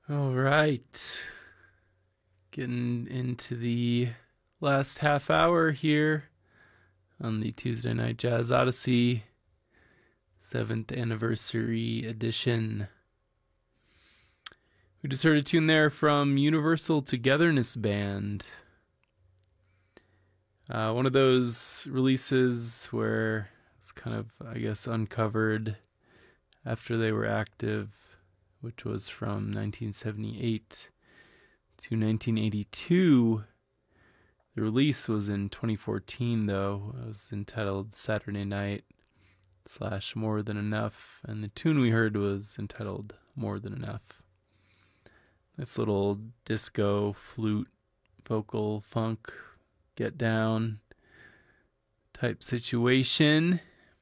All right. Getting into the last half hour here on the Tuesday Night Jazz Odyssey 7th Anniversary Edition. We just heard a tune there from Universal Togetherness Band. One of those releases where it's kind of, I guess, uncovered after they were active, which was from 1978 to 1982. The release was in 2014, though. It was entitled Saturday Night / More Than Enough, and the tune we heard was entitled More Than Enough. This little disco, flute, vocal, funk, get down type situation.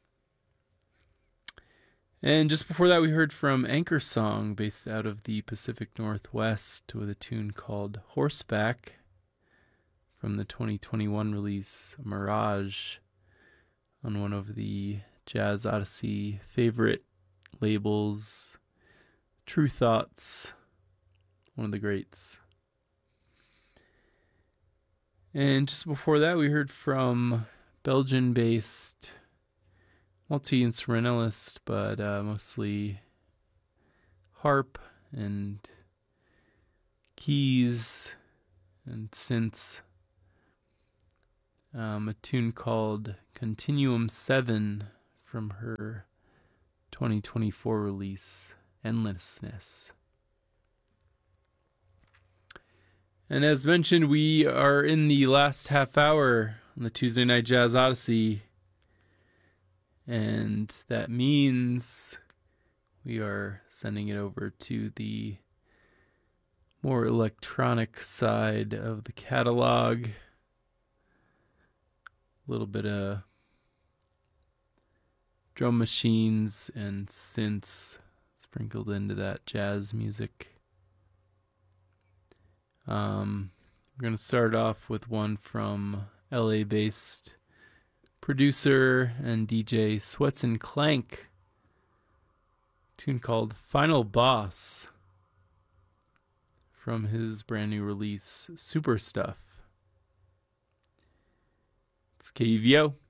And just before that, we heard from Anchor Song, based out of the Pacific Northwest, with a tune called Horseback from the 2021 release Mirage, on one of the Jazz Odyssey favorite labels, True Thoughts, one of the greats. And just before that, we heard from Belgian-based multi-instrumentalist, but mostly harp and keys and synths. A tune called Continuum 7 from her 2024 release, Endlessness. And as mentioned, we are in the last half hour on the Tuesday Night Jazz Odyssey. And that means we are sending it over to the more electronic side of the catalog. A little bit of drum machines and synths sprinkled into that jazz music. We're going to start off with one from LA-based producer and DJ Sweats and Clank, a tune called Final Boss from his brand new release Super Stuff. It's KUVO.